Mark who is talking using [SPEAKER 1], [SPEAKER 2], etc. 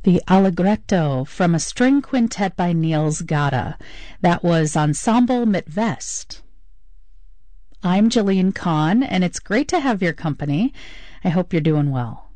[SPEAKER 1] The Allegretto from a string quintet by Niels Gade. That was Ensemble mit West. I'm Jeline Kahn, and it's great to have your company. I hope you're doing well.